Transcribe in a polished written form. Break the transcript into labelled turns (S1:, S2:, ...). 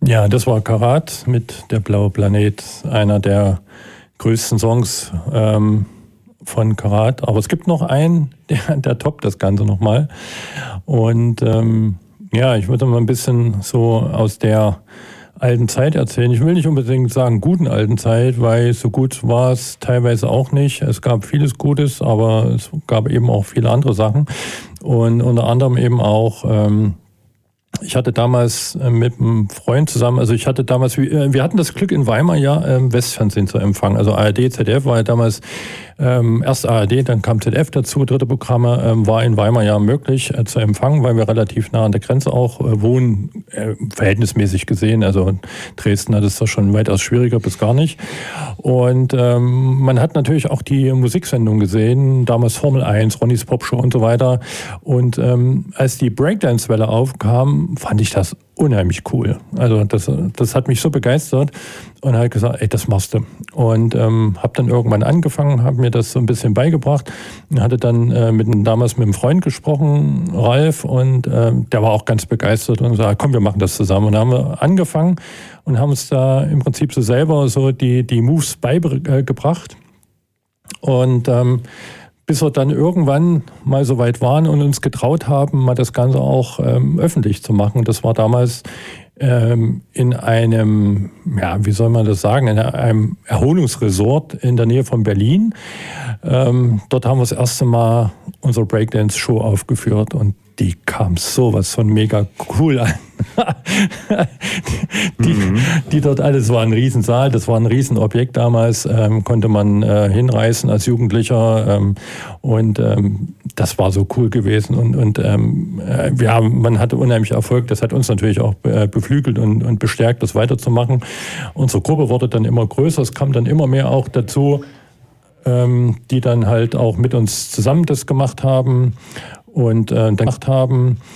S1: Ja, das war Karat mit Der blaue Planet, einer der größten Songs von Karat. Aber es gibt noch einen, der toppt das Ganze nochmal. Und ja, ich würde mal ein bisschen so aus der alten Zeit erzählen. Ich will nicht unbedingt sagen guten alten Zeit, weil so gut war es teilweise auch nicht. Es gab vieles Gutes, aber es gab eben auch viele andere Sachen. Und unter anderem eben auch ich hatte damals mit einem Freund zusammen, also ich hatte damals, wir hatten das Glück in Weimar ja Westfernsehen zu empfangen. Also ARD, ZDF war ja damals erst ARD, dann kam ZDF dazu, dritte Programme, war in Weimar ja möglich zu empfangen, weil wir relativ nah an der Grenze auch wohnen, verhältnismäßig gesehen. Also Dresden hat es da schon weitaus schwieriger bis gar nicht. Und man hat natürlich auch die Musiksendung gesehen, damals Formel 1, Ronnys Popshow und so weiter. Und als die Breakdance-Welle aufkam, fand ich das unheimlich cool. Also das hat mich so begeistert und halt gesagt, ey, das machst du. Und habe dann irgendwann angefangen, habe mir das so ein bisschen beigebracht und hatte dann damals mit einem Freund gesprochen, Ralf, und der war auch ganz begeistert und sagte, komm, wir machen das zusammen. Und dann haben wir angefangen und haben uns da im Prinzip so selber so die Moves beigebracht. Und bis wir dann irgendwann mal so weit waren und uns getraut haben, mal das Ganze auch öffentlich zu machen. Das war damals in einem, ja, wie soll man das sagen, in einem Erholungsresort in der Nähe von Berlin. Dort haben wir das erste Mal unsere Breakdance-Show aufgeführt und die kam sowas von mega cool an. die dort alles war ein Riesensaal, das war ein Riesenobjekt damals, konnte man hinreißen als Jugendlicher und das war so cool gewesen und ja, man hatte unheimlich Erfolg, das hat uns natürlich auch beflügelt und bestärkt, das weiterzumachen. Unsere Gruppe wurde dann immer größer, es kam dann immer mehr auch dazu, die dann halt auch mit uns zusammen das gemacht haben und dann gemacht haben.